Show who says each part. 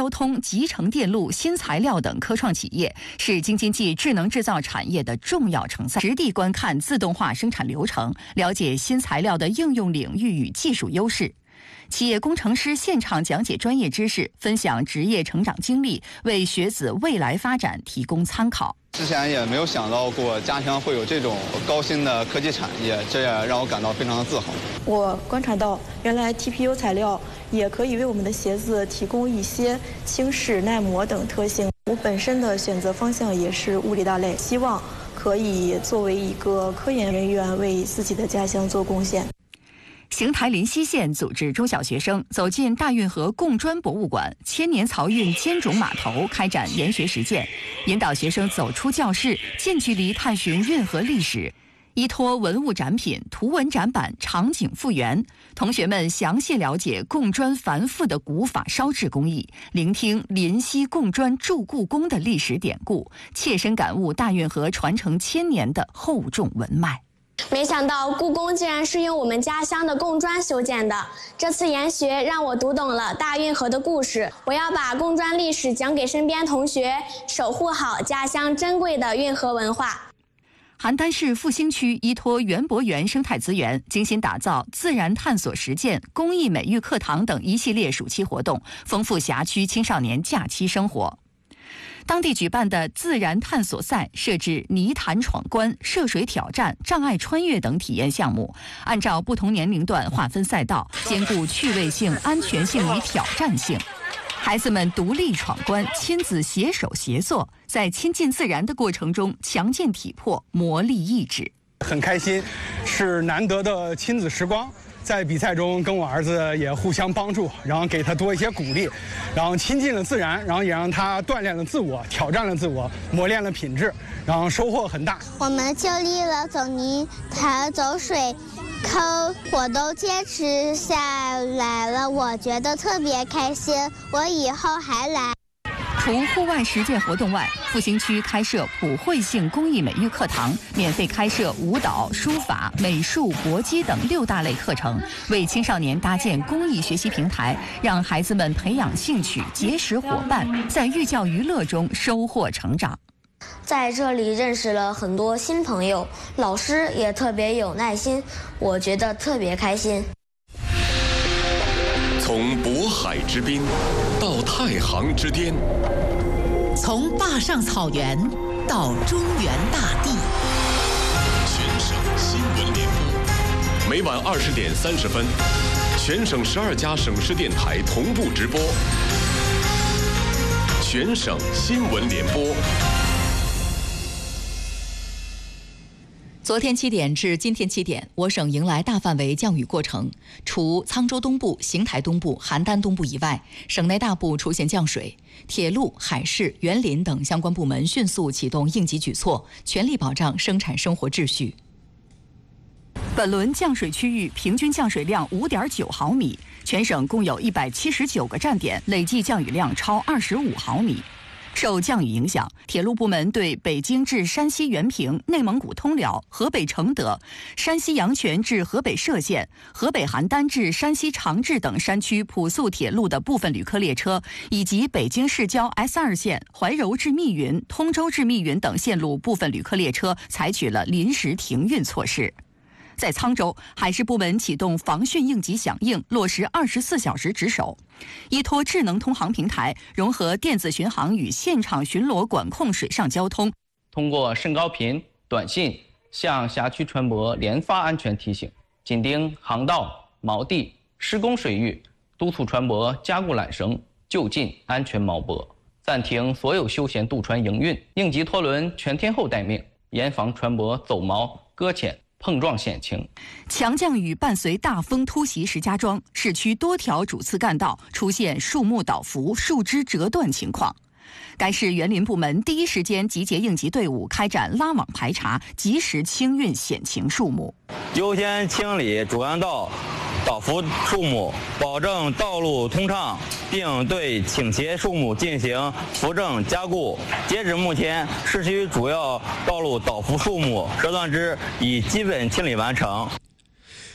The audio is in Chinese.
Speaker 1: 交通、集成电路、新材料等科创企业，是京津冀智能制造产业的重要承载。实地观看自动化生产流程，了解新材料的应用领域与技术优势。企业工程师现场讲解专业知识，分享职业成长经历，为学子未来发展提供参考。
Speaker 2: 之前也没有想到过家乡会有这种高新的科技产业，这也让我感到非常的自豪。
Speaker 3: 我观察到，原来 TPU 材料也可以为我们的鞋子提供一些轻适、耐磨等特性。我本身的选择方向也是物理大类，希望可以作为一个科研人员为自己的家乡做贡献。
Speaker 1: 邢台临溪县组织中小学生走进大运河贡砖博物馆、千年漕运尖种码头，开展研学实践，引导学生走出教室，近距离探寻运河历史。依托文物展品、图文展板、场景复原，同学们详细了解贡砖繁复的古法烧制工艺，聆听临溪贡砖筑故宫的历史典故，切身感悟大运河传承1000年的厚重文脉。
Speaker 4: 没想到故宫竟然是用我们家乡的贡砖修建的。这次研学让我读懂了大运河的故事，我要把贡砖历史讲给身边同学，守护好家乡珍贵的运河文化。
Speaker 1: 邯郸市复兴区依托园博园生态资源，精心打造自然探索实践、公益美育课堂等一系列暑期活动，丰富辖区青少年假期生活。当地举办的自然探索赛设置泥潭闯关、涉水挑战、障碍穿越等体验项目，按照不同年龄段划分赛道，兼顾趣味性、安全性与挑战性。孩子们独立闯关，亲子携手协作，在亲近自然的过程中强健体魄，磨砺意志。
Speaker 5: 很开心，是难得的亲子时光。在比赛中跟我儿子也互相帮助，然后给他多一些鼓励，然后亲近了自然，然后也让他锻炼了自我，挑战了自我，磨练了品质，然后收获很大。
Speaker 6: 我们就力了走泥潭、走水坑，我都坚持下来了，我觉得特别开心，我以后还来。
Speaker 1: 除户外实践活动外，复兴区开设普惠性公益美育课堂，免费开设舞蹈、书法、美术、搏击等6大类课程，为青少年搭建公益学习平台，让孩子们培养兴趣、结识伙伴，在寓教于乐中收获成长。
Speaker 7: 在这里认识了很多新朋友，老师也特别有耐心，我觉得特别开心。
Speaker 8: 从渤海之滨到太行之巅，
Speaker 9: 从坝上草原到中原大地，
Speaker 8: 全省新闻联播，每晚20点30分，全省12家省市电台同步直播。全省新闻联播。
Speaker 10: 昨天7点至今天7点，我省迎来大范围降雨过程，除沧州东部、邢台东部、邯郸东部以外，省内大部出现降水。铁路、海事、园林等相关部门迅速启动应急举措，全力保障生产生活秩序。
Speaker 1: 本轮降水区域平均降水量5.9毫米，全省共有179个站点，累计降雨量超25毫米。受降雨影响，铁路部门对北京至山西原平、内蒙古通辽、河北承德、山西阳泉至河北涉县、河北邯郸至山西长治等山区普速铁路的部分旅客列车，以及北京市郊 S2 线怀柔至密云、通州至密云等线路部分旅客列车采取了临时停运措施。在沧州，海事部门启动防汛应急响应，落实24小时值守，依托智能通航平台，融合电子巡航与现场巡逻管控水上交通，
Speaker 11: 通过甚高频短信向辖区船舶连发安全提醒，紧盯航道、锚地、施工水域，督促船舶加固缆绳，就近安全锚泊，暂停所有休闲渡船营运，应急拖轮全天候待命，严防船舶走锚、搁浅、碰撞险情。
Speaker 1: 强降雨伴随大风突袭石家庄，市区多条主次干道出现树木倒伏、树枝折断情况。该市园林部门第一时间集结应急队伍，开展拉网排查，及时清运险情树木，
Speaker 12: 优先清理主干道倒伏树木，保证道路通畅，并对倾斜树木进行扶正加固。截止目前，市区主要道路倒伏树木折断枝已基本清理完成，